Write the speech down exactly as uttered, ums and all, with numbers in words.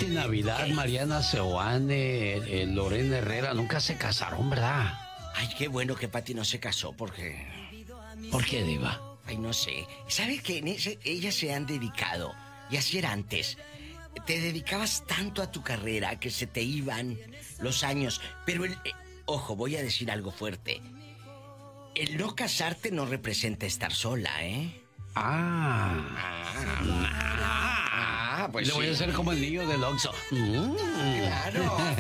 Pati Navidad, ¿Qué? Mariana Seoane, eh, Lorena Herrera, nunca se casaron, ¿verdad? Ay, qué bueno que Pati no se casó porque... ¿Por qué, diva? Ay, no sé. ¿Sabe que en ese, ellas se han dedicado? Y así era antes. Te dedicabas tanto a tu carrera que se te iban los años. Pero el... eh, ojo, voy a decir algo fuerte. El no casarte no representa estar sola, ¿eh? Ah. Ah, ah pues Le voy sí. a hacer como el niño del Oxxo. Mm. Claro.